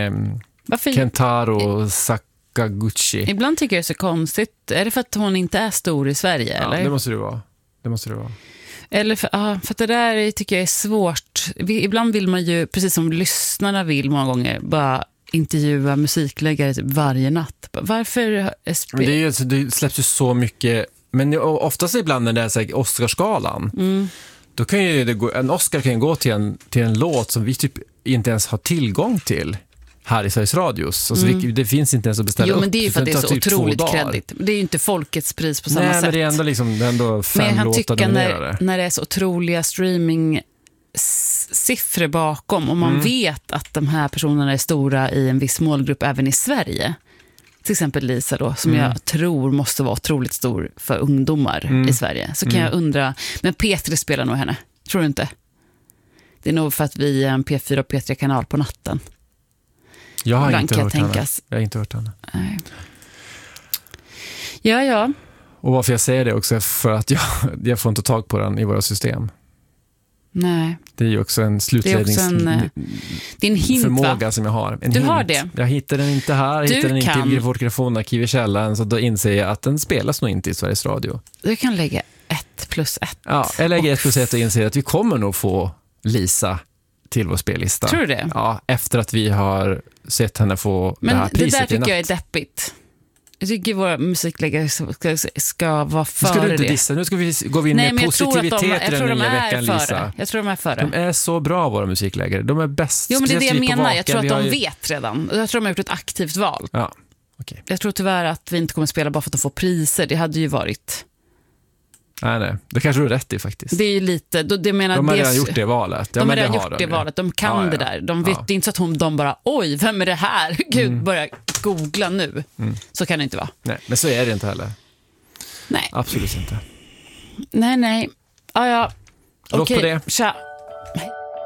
Kentaro Sakaguchi. Ibland tycker jag det är så konstigt. Är det för att hon inte är stor i Sverige? Ja, eller? det måste det vara. Eller för att det där tycker jag är svårt. Ibland vill man ju, precis som lyssnarna vill många gånger, bara intervjua musikläggare typ varje natt. Varför? Det släpps ju så mycket. Men oftast ibland när det är så här Oscarsgalan, då kan ju en Oscar kan ju gå till en låt som vi typ inte ens har tillgång till här i Sveriges Radios. Alltså det finns inte ens att beställa upp. Jo, men det är ju för att det är så typ otroligt kreddigt. Det är ju inte folkets pris på samma sätt. Nej, men det är ändå liksom, det är ändå 5 låtar nominerade. När det är så otroliga streaming-siffror bakom och man vet att de här personerna är stora i en viss målgrupp även i Sverige. Till exempel Lisa då, som jag tror måste vara otroligt stor för ungdomar i Sverige. Så kan jag undra, men P3 spelar nog henne, tror du inte? Det är nog för att vi är en P4 och P3-kanal på natten. Jag har inte hört henne. Jag har inte hört henne. Nej. Ja. Och varför jag säger det också är för att jag får inte tag på den i våra system. Nej. Det är ju också en slutledningsförmåga som jag har. Du har det? Jag hittar den inte här. Jag hittar den inte i Grafografonarkiv i källaren. Så då inser jag att den spelas nog inte i Sveriges Radio. Du kan lägga 1+1. Ja, jag lägger 1+1 och inser att vi kommer nog få Lisa till vår spellista. Tror du det? Ja, efter att vi har sett henne få det här priset i natt. Men det där tycker jag är deppigt. Jag tycker våra musikläggare ska vara före det. Dissa. Nu går vi in med positivitet i den nya veckan, Lisa. Jag tror de är före. De är så bra, våra musikläggare. De är bäst. Jo, men det är det jag menar. Jag tror att de vet redan. Jag tror de har gjort ett aktivt val. Ja, okay. Jag tror tyvärr att vi inte kommer spela bara för att de får priser. Det hade ju varit... Nej. Det kanske du är rätt i faktiskt. Det är ju lite... De har redan gjort det valet. De har redan gjort det valet. De kan det där. De vet inte så att de bara, oj, vem är det här? Gud, börja googla nu. Så kan det inte vara. Nej, men så är det inte heller. Nej. Absolut inte. Nej. Ja. Låt på det. Tja.